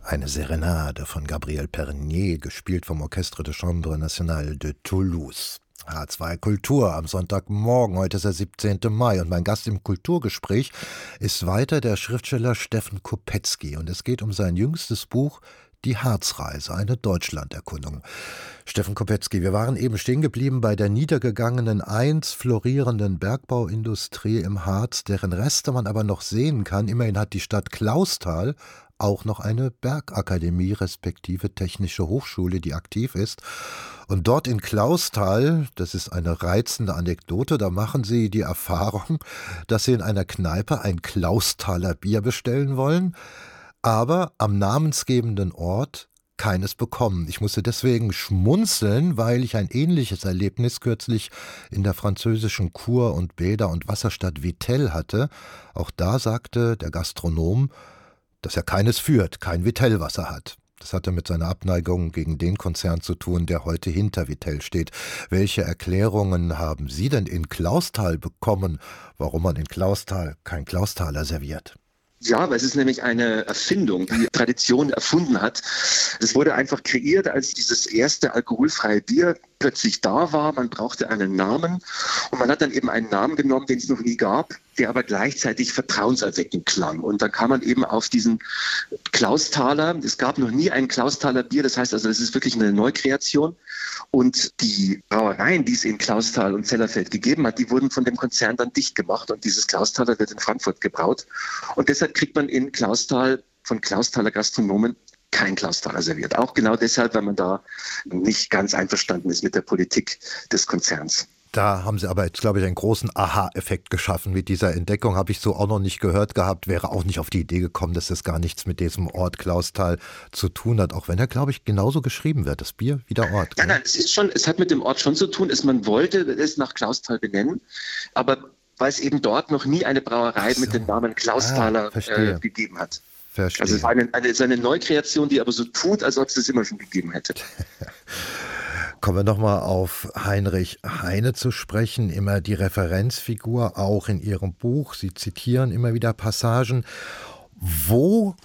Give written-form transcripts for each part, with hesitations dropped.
Eine Serenade von Gabriel Pernier, gespielt vom Orchestre de Chambre Nationale de Toulouse. H2 Kultur am Sonntagmorgen, heute ist der 17. Mai und mein Gast im Kulturgespräch ist weiter der Schriftsteller Steffen Kopetzky und es geht um sein jüngstes Buch Die Harzreise, eine Deutschlanderkundung. Steffen Kopetzky, wir waren eben stehen geblieben bei der niedergegangenen, einst florierenden Bergbauindustrie im Harz, deren Reste man aber noch sehen kann. Immerhin hat die Stadt Clausthal auch noch eine Bergakademie respektive Technische Hochschule, die aktiv ist. Und dort in Clausthal, das ist eine reizende Anekdote, da machen Sie die Erfahrung, dass Sie in einer Kneipe ein Clausthaler Bier bestellen wollen, aber am namensgebenden Ort keines bekommen. Ich musste deswegen schmunzeln, weil ich ein ähnliches Erlebnis kürzlich in der französischen Kur- und Bäder- und Wasserstadt Vittel hatte. Auch da sagte der Gastronom, dass er keines führt, kein Vitellwasser hat. Das hatte mit seiner Abneigung gegen den Konzern zu tun, der heute hinter Vitell steht. Welche Erklärungen haben Sie denn in Clausthal bekommen, warum man in Clausthal kein Clausthaler serviert? Ja, weil es ist nämlich eine Erfindung, die Tradition erfunden hat. Es wurde einfach kreiert, als dieses erste alkoholfreie Bier plötzlich da war. Man brauchte einen Namen und man hat dann eben einen Namen genommen, den es noch nie gab, der aber gleichzeitig vertrauenserweckend klang. Und dann kam man eben auf diesen Clausthaler. Es gab noch nie ein Clausthaler Bier, das heißt also, das ist wirklich eine Neukreation. Und die Brauereien, die es in Clausthal und Zellerfeld gegeben hat, die wurden von dem Konzern dann dicht gemacht und dieses Clausthaler wird in Frankfurt gebraut. Und deshalb kriegt man in Clausthal von Clausthaler Gastronomen kein Clausthaler serviert. Auch genau deshalb, weil man da nicht ganz einverstanden ist mit der Politik des Konzerns. Da haben Sie aber jetzt, glaube ich, einen großen Aha-Effekt geschaffen mit dieser Entdeckung. Habe ich so auch noch nicht gehört gehabt. Wäre auch nicht auf die Idee gekommen, dass das gar nichts mit diesem Ort Clausthal zu tun hat. Auch wenn er, glaube ich, genauso geschrieben wird. Das Bier wie der Ort. Nein, es hat mit dem Ort schon zu tun. Man wollte es nach Clausthal benennen. Aber weil es eben dort noch nie eine Brauerei mit dem Namen Clausthaler gegeben hat. Verstehe. Also es ist eine Neukreation, die aber so tut, als ob es das immer schon gegeben hätte. Kommen wir nochmal auf Heinrich Heine zu sprechen, immer die Referenzfigur, auch in Ihrem Buch. Sie zitieren immer wieder Passagen. Wo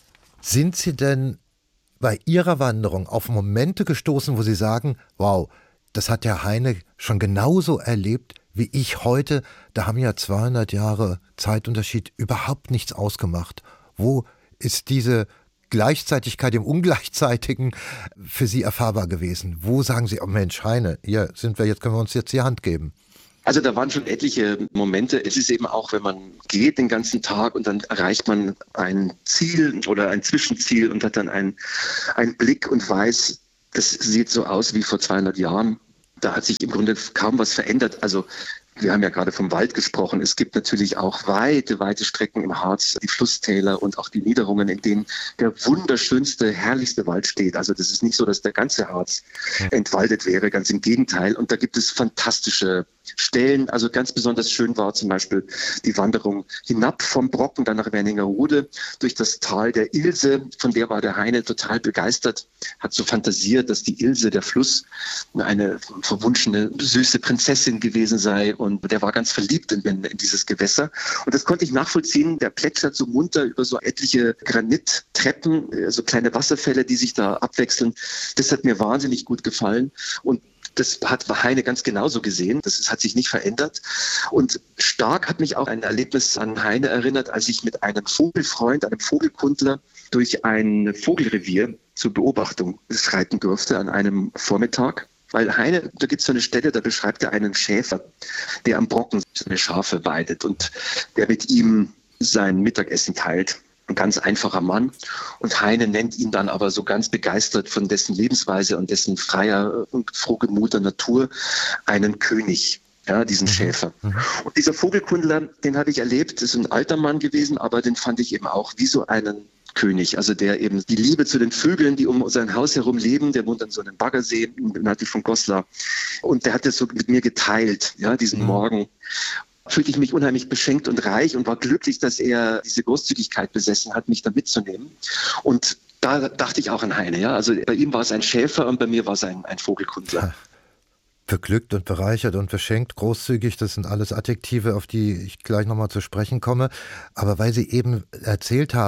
sind Sie denn bei Ihrer Wanderung auf Momente gestoßen, wo Sie sagen, wow, das hat der Heine schon genauso erlebt wie ich heute? Da haben ja 200 Jahre Zeitunterschied überhaupt nichts ausgemacht. Wo ist diese Gleichzeitigkeit im Ungleichzeitigen für Sie erfahrbar gewesen? Wo sagen Sie, oh Mensch, Heine, hier sind wir, jetzt können wir uns jetzt die Hand geben? Also da waren schon etliche Momente. Es ist eben auch, wenn man geht den ganzen Tag und dann erreicht man ein Ziel oder ein Zwischenziel und hat dann einen Blick und weiß, das sieht so aus wie vor 200 Jahren. Da hat sich im Grunde kaum was verändert. Also wir haben ja gerade vom Wald gesprochen. Es gibt natürlich auch weite, weite Strecken im Harz, die Flusstäler und auch die Niederungen, in denen der wunderschönste, herrlichste Wald steht. Also das ist nicht so, dass der ganze Harz entwaldet wäre, ganz im Gegenteil. Und da gibt es fantastische Stellen. Also ganz besonders schön war zum Beispiel die Wanderung hinab vom Brocken, dann nach Wernigerode, durch das Tal der Ilse. Von der war der Heine total begeistert, hat so fantasiert, dass die Ilse, der Fluss, eine verwunschene, süße Prinzessin gewesen sei. Und der war ganz verliebt in dieses Gewässer. Und das konnte ich nachvollziehen. Der plätschert so munter über so etliche Granittreppen, so kleine Wasserfälle, die sich da abwechseln. Das hat mir wahnsinnig gut gefallen. Und das hat Heine ganz genauso gesehen. Das hat sich nicht verändert. Und stark hat mich auch ein Erlebnis an Heine erinnert, als ich mit einem Vogelfreund, einem Vogelkundler, durch ein Vogelrevier zur Beobachtung schreiten durfte an einem Vormittag. Weil Heine, da gibt es so eine Stelle, da beschreibt er einen Schäfer, der am Brocken seine Schafe weidet und der mit ihm sein Mittagessen teilt. Ein ganz einfacher Mann. Und Heine nennt ihn dann aber so ganz begeistert von dessen Lebensweise und dessen freier und frohgemuter Natur einen König, ja, diesen Schäfer. Und dieser Vogelkundler, den habe ich erlebt, ist ein alter Mann gewesen, aber den fand ich eben auch wie so einen König, also der eben die Liebe zu den Vögeln, die um sein Haus herum leben, der wohnt an so einem Baggersee nördlich von Goslar und der hat das so mit mir geteilt, ja, diesen Morgen. Fühlte ich mich unheimlich beschenkt und reich und war glücklich, dass er diese Großzügigkeit besessen hat, mich da mitzunehmen. Und da dachte ich auch an Heine, ja, also bei ihm war es ein Schäfer und bei mir war es ein Vogelkundler. Beglückt und bereichert und beschenkt, großzügig, das sind alles Adjektive, auf die ich gleich nochmal zu sprechen komme. Aber weil Sie eben erzählt haben,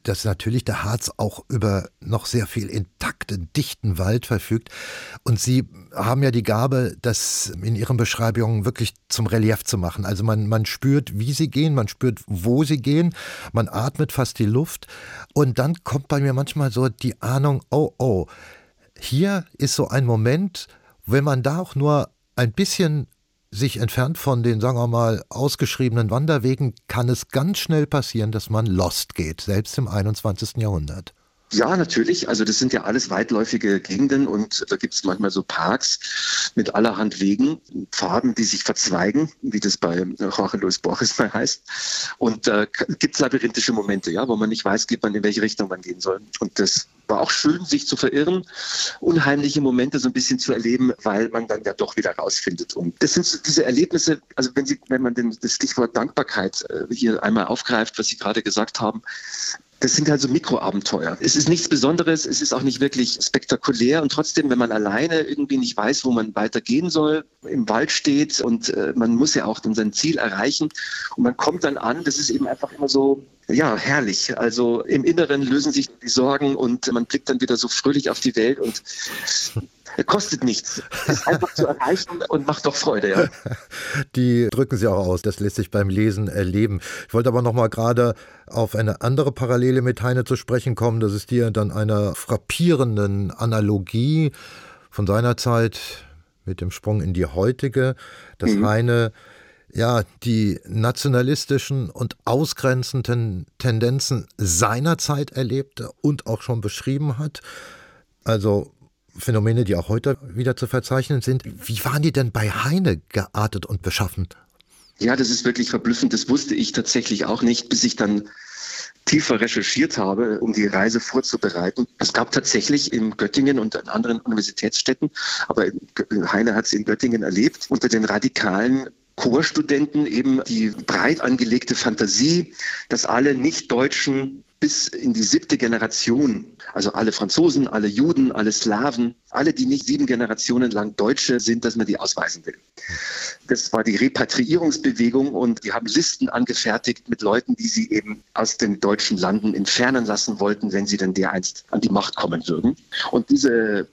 dass natürlich der Harz auch über noch sehr viel intakten, dichten Wald verfügt. Und Sie haben ja die Gabe, das in Ihren Beschreibungen wirklich zum Relief zu machen. Also man spürt, wie Sie gehen, man spürt, wo Sie gehen, man atmet fast die Luft. Und dann kommt bei mir manchmal so die Ahnung, oh, hier ist so ein Moment, wenn man da auch nur ein bisschen sich entfernt von den, sagen wir mal, ausgeschriebenen Wanderwegen, kann es ganz schnell passieren, dass man lost geht, selbst im 21. Jahrhundert. Ja, natürlich. Also das sind ja alles weitläufige Gegenden und da gibt es manchmal so Parks mit allerhand Wegen, Pfaden, die sich verzweigen, wie das bei Jorge Luis Borges mal heißt. Und da gibt es labyrinthische Momente, ja, wo man nicht weiß, geht man in welche Richtung man gehen soll. Und das war auch schön, sich zu verirren, unheimliche Momente so ein bisschen zu erleben, weil man dann ja doch wieder rausfindet. Und das sind so diese Erlebnisse, also wenn man das Stichwort Dankbarkeit hier einmal aufgreift, was Sie gerade gesagt haben, das sind halt so Mikroabenteuer. Es ist nichts Besonderes, es ist auch nicht wirklich spektakulär und trotzdem, wenn man alleine irgendwie nicht weiß, wo man weitergehen soll, im Wald steht und man muss ja auch dann sein Ziel erreichen und man kommt dann an, das ist eben einfach immer so, ja, herrlich. Also im Inneren lösen sich die Sorgen und man blickt dann wieder so fröhlich auf die Welt und kostet nichts. Ist einfach zu erreichen und macht doch Freude, ja. Die drücken Sie auch aus, das lässt sich beim Lesen erleben. Ich wollte aber noch mal gerade auf eine andere Parallele mit Heine zu sprechen kommen. Das ist die dann einer frappierenden Analogie von seiner Zeit mit dem Sprung in die heutige, dass Heine ja die nationalistischen und ausgrenzenden Tendenzen seiner Zeit erlebte und auch schon beschrieben hat. Also Phänomene, die auch heute wieder zu verzeichnen sind. Wie waren die denn bei Heine geartet und beschaffen? Ja, das ist wirklich verblüffend. Das wusste ich tatsächlich auch nicht, bis ich dann tiefer recherchiert habe, um die Reise vorzubereiten. Es gab tatsächlich in Göttingen und an anderen Universitätsstädten, aber Heine hat es in Göttingen erlebt, unter den radikalen Chorstudenten eben die breit angelegte Fantasie, dass alle Nicht-Deutschen bis in die 7. Generation, also alle Franzosen, alle Juden, alle Slawen, alle, die nicht 7 Generationen lang Deutsche sind, dass man die ausweisen will. Das war die Repatriierungsbewegung und die haben Listen angefertigt mit Leuten, die sie eben aus den deutschen Landen entfernen lassen wollten, wenn sie denn dereinst an die Macht kommen würden. Und diese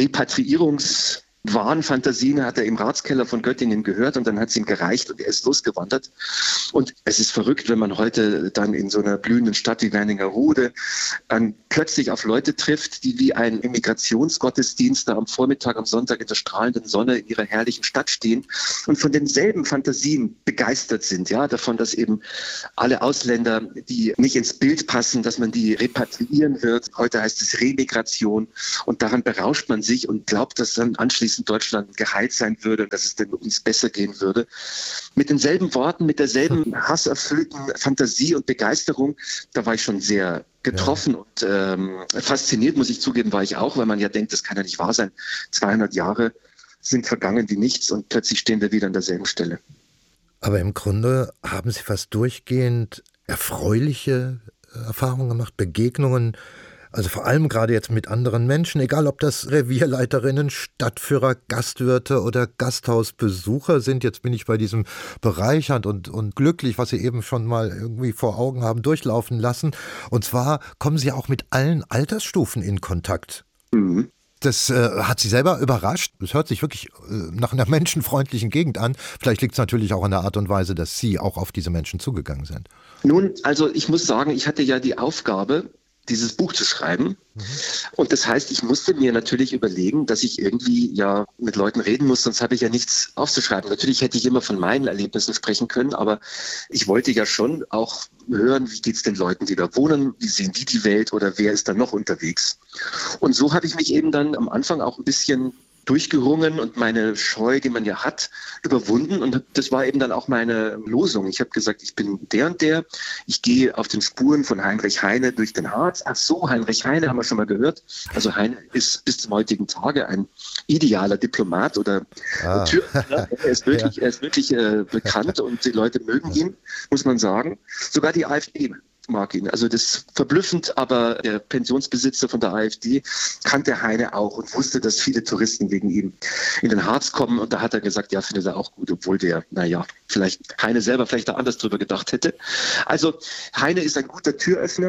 Wahnfantasien hat er im Ratskeller von Göttingen gehört und dann hat es ihm gereicht und er ist losgewandert. Und es ist verrückt, wenn man heute dann in so einer blühenden Stadt wie Wernigerode dann plötzlich auf Leute trifft, die wie ein Immigrationsgottesdienst da am Vormittag, am Sonntag in der strahlenden Sonne in ihrer herrlichen Stadt stehen und von denselben Fantasien begeistert sind. Ja, davon, dass eben alle Ausländer, die nicht ins Bild passen, dass man die repatriieren wird. Heute heißt es Remigration und daran berauscht man sich und glaubt, dass dann anschließend Deutschland geheilt sein würde und dass es denn uns besser gehen würde. Mit denselben Worten, mit derselben hasserfüllten Fantasie und Begeisterung, da war ich schon sehr getroffen und fasziniert, muss ich zugeben, war ich auch, weil man ja denkt, das kann ja nicht wahr sein. 200 Jahre sind vergangen wie nichts und plötzlich stehen wir wieder an derselben Stelle. Aber im Grunde haben Sie fast durchgehend erfreuliche Erfahrungen gemacht, Begegnungen, also vor allem gerade jetzt mit anderen Menschen, egal ob das Revierleiterinnen, Stadtführer, Gastwirte oder Gasthausbesucher sind. Jetzt bin ich bei diesem bereichernd und glücklich, was Sie eben schon mal irgendwie vor Augen haben durchlaufen lassen. Und zwar kommen Sie auch mit allen Altersstufen in Kontakt. Mhm. Das hat Sie selber überrascht. Es hört sich wirklich nach einer menschenfreundlichen Gegend an. Vielleicht liegt es natürlich auch an der Art und Weise, dass Sie auch auf diese Menschen zugegangen sind. Nun, also ich muss sagen, ich hatte ja die Aufgabe, dieses Buch zu schreiben. Und das heißt, ich musste mir natürlich überlegen, dass ich irgendwie ja mit Leuten reden muss, sonst habe ich ja nichts aufzuschreiben. Natürlich hätte ich immer von meinen Erlebnissen sprechen können, aber ich wollte ja schon auch hören, wie geht es den Leuten, die da wohnen, wie sehen die Welt oder wer ist da noch unterwegs. Und so habe ich mich eben dann am Anfang auch ein bisschen durchgerungen und meine Scheu, die man ja hat, überwunden. Und das war eben dann auch meine Losung. Ich habe gesagt, ich bin der und der. Ich gehe auf den Spuren von Heinrich Heine durch den Harz. Ach so, Heinrich Heine haben wir schon mal gehört. Also Heine ist bis zum heutigen Tage ein idealer Diplomat oder Türöffner. Er ist wirklich bekannt und die Leute mögen ihn, muss man sagen. Sogar die AfD mag ihn. Also das ist verblüffend, aber der Pensionsbesitzer von der AfD kannte Heine auch und wusste, dass viele Touristen wegen ihm in den Harz kommen und da hat er gesagt, ja, findet er auch gut, obwohl der, vielleicht Heine selber vielleicht da anders drüber gedacht hätte. Also Heine ist ein guter Türöffner.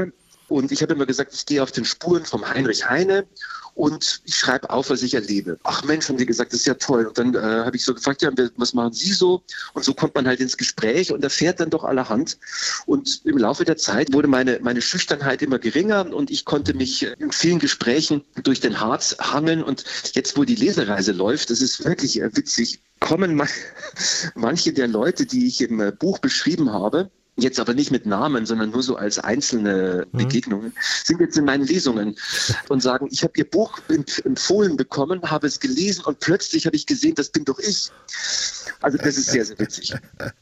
Und ich habe immer gesagt, ich gehe auf den Spuren vom Heinrich Heine und ich schreibe auf, was ich erlebe. Ach Mensch, haben die gesagt, das ist ja toll. Und dann habe ich so gefragt, ja, was machen Sie so? Und so kommt man halt ins Gespräch und erfährt dann doch allerhand. Und im Laufe der Zeit wurde meine Schüchternheit immer geringer und ich konnte mich in vielen Gesprächen durch den Harz hangeln. Und jetzt, wo die Lesereise läuft, das ist wirklich witzig, kommen manche der Leute, die ich im Buch beschrieben habe, jetzt aber nicht mit Namen, sondern nur so als einzelne Begegnungen, sind jetzt in meinen Lesungen und sagen, ich habe Ihr Buch empfohlen bekommen, habe es gelesen und plötzlich habe ich gesehen, das bin doch ich. Also das ist sehr, sehr witzig.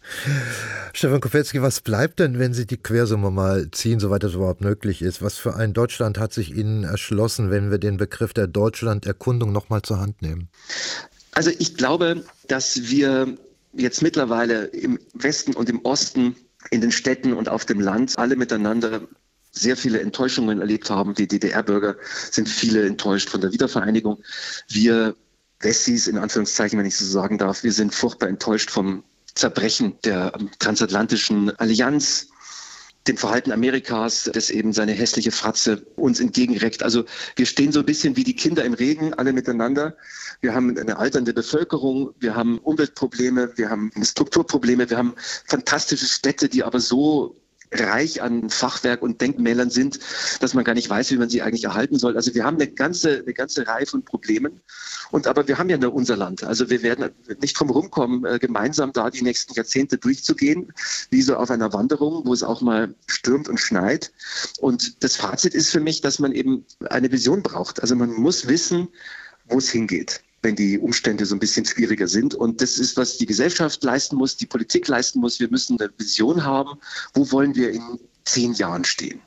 Stefan Kopetzky, was bleibt denn, wenn Sie die Quersumme mal ziehen, soweit das überhaupt möglich ist? Was für ein Deutschland hat sich Ihnen erschlossen, wenn wir den Begriff der Deutschlanderkundung nochmal zur Hand nehmen? Also ich glaube, dass wir jetzt mittlerweile im Westen und im Osten, in den Städten und auf dem Land alle miteinander sehr viele Enttäuschungen erlebt haben. Die DDR-Bürger sind viele enttäuscht von der Wiedervereinigung. Wir Wessis, in Anführungszeichen, wenn ich so sagen darf, wir sind furchtbar enttäuscht vom Zerbrechen der transatlantischen Allianz, dem Verhalten Amerikas, das eben seine hässliche Fratze uns entgegenreckt. Also wir stehen so ein bisschen wie die Kinder im Regen, alle miteinander. Wir haben eine alternde Bevölkerung, wir haben Umweltprobleme, wir haben Strukturprobleme, wir haben fantastische Städte, die aber so reich an Fachwerk und Denkmälern sind, dass man gar nicht weiß, wie man sie eigentlich erhalten soll. Also wir haben eine ganze Reihe von Problemen. Aber wir haben ja nur unser Land. Also wir werden nicht drum rumkommen, gemeinsam da die nächsten Jahrzehnte durchzugehen, wie so auf einer Wanderung, wo es auch mal stürmt und schneit. Und das Fazit ist für mich, dass man eben eine Vision braucht. Also man muss wissen, wo es hingeht, wenn die Umstände so ein bisschen schwieriger sind. Und das ist, was die Gesellschaft leisten muss, die Politik leisten muss. Wir müssen eine Vision haben, wo wollen wir in 10 Jahren stehen.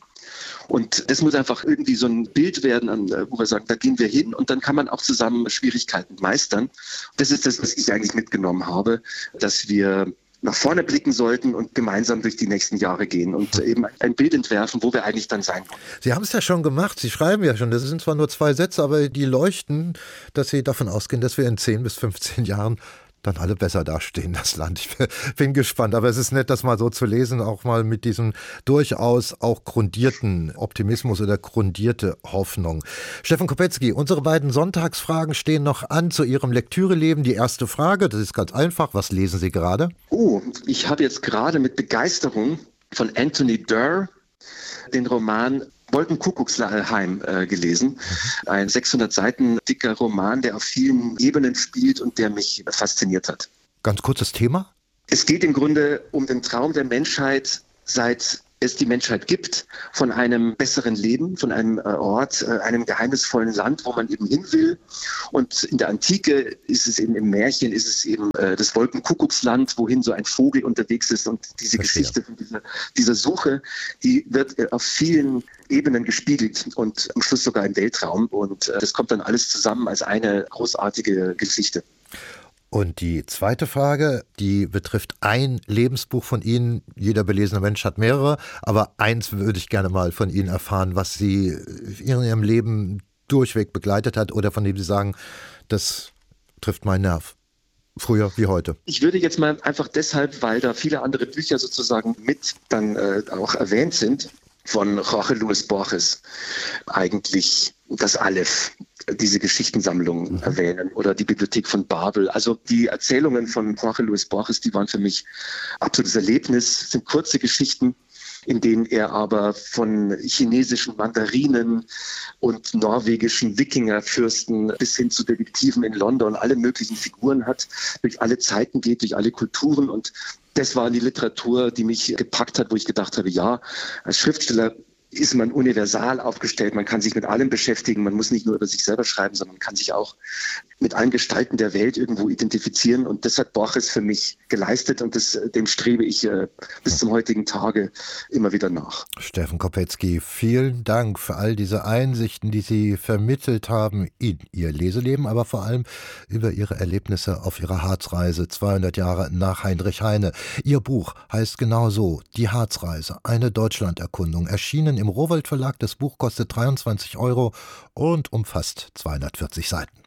Und das muss einfach irgendwie so ein Bild werden, wo wir sagen, da gehen wir hin und dann kann man auch zusammen Schwierigkeiten meistern. Das ist das, was ich eigentlich mitgenommen habe, dass wir nach vorne blicken sollten und gemeinsam durch die nächsten Jahre gehen und eben ein Bild entwerfen, wo wir eigentlich dann sein wollen. Sie haben es ja schon gemacht, Sie schreiben ja schon, das sind zwar nur 2 Sätze, aber die leuchten, dass Sie davon ausgehen, dass wir in 10 bis 15 Jahren dann alle besser dastehen, das Land. Ich bin gespannt, aber es ist nett, das mal so zu lesen, auch mal mit diesem durchaus auch grundierten Optimismus oder grundierte Hoffnung. Stefan Kopetzky, unsere beiden Sonntagsfragen stehen noch an zu Ihrem Lektüreleben. Die erste Frage, das ist ganz einfach, was lesen Sie gerade? Ich habe jetzt gerade mit Begeisterung von Anthony Doerr den Roman Wolkenkuckucksheim gelesen. Ein 600 Seiten dicker Roman, der auf vielen Ebenen spielt und der mich fasziniert hat. Ganz kurzes Thema? Es geht im Grunde um den Traum der Menschheit, seit es die Menschheit gibt, von einem besseren Leben, von einem Ort, einem geheimnisvollen Land, wo man eben hin will. Und in der Antike ist es eben im Märchen, ist es eben das Wolkenkuckucksland, wohin so ein Vogel unterwegs ist. Und diese Geschichte von dieser Suche, die wird auf vielen Ebenen gespiegelt und am Schluss sogar im Weltraum. Und das kommt dann alles zusammen als eine großartige Geschichte. Und die zweite Frage, die betrifft ein Lebensbuch von Ihnen. Jeder belesene Mensch hat mehrere, aber eins würde ich gerne mal von Ihnen erfahren, was Sie in Ihrem Leben durchweg begleitet hat oder von dem Sie sagen, das trifft meinen Nerv. Früher wie heute. Ich würde jetzt mal einfach deshalb, weil da viele andere Bücher sozusagen mit dann auch erwähnt sind, von Jorge Luis Borges eigentlich das Aleph, diese Geschichtensammlung erwähnen oder die Bibliothek von Babel. Also die Erzählungen von Jorge Luis Borges, die waren für mich absolutes Erlebnis, sind kurze Geschichten, in denen er aber von chinesischen Mandarinen und norwegischen Wikingerfürsten bis hin zu Detektiven in London alle möglichen Figuren hat, durch alle Zeiten geht, durch alle Kulturen. Und das war die Literatur, die mich gepackt hat, wo ich gedacht habe, ja, als Schriftsteller ist man universal aufgestellt, man kann sich mit allem beschäftigen, man muss nicht nur über sich selber schreiben, sondern man kann sich auch mit allen Gestalten der Welt irgendwo identifizieren und das hat Borges für mich geleistet und dem strebe ich bis zum heutigen Tage immer wieder nach. Stefan Kopetzky, vielen Dank für all diese Einsichten, die Sie vermittelt haben in Ihr Leseleben, aber vor allem über Ihre Erlebnisse auf Ihrer Harzreise 200 Jahre nach Heinrich Heine. Ihr Buch heißt genau so, Die Harzreise, eine Deutschlanderkundung, erschienen im Rowohlt Verlag. Das Buch kostet 23 € und umfasst 240 Seiten.